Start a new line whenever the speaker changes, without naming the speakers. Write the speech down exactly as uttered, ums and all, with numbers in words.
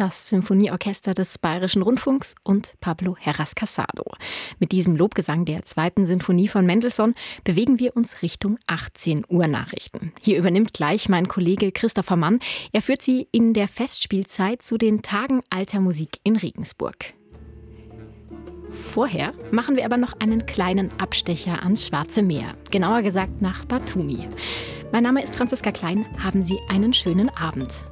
das Symphonieorchester des Bayerischen Rundfunks und Pablo Heras-Casado. Mit diesem Lobgesang der zweiten Sinfonie von Mendelssohn bewegen wir uns Richtung achtzehn Uhr Nachrichten. Hier übernimmt gleich mein Kollege Christopher Mann. Er führt Sie in der Festspielzeit zu den Tagen alter Musik in Regensburg. Vorher machen wir aber noch einen kleinen Abstecher ans Schwarze Meer, genauer gesagt nach Batumi. Mein Name ist Franziska Klein, haben Sie einen schönen Abend.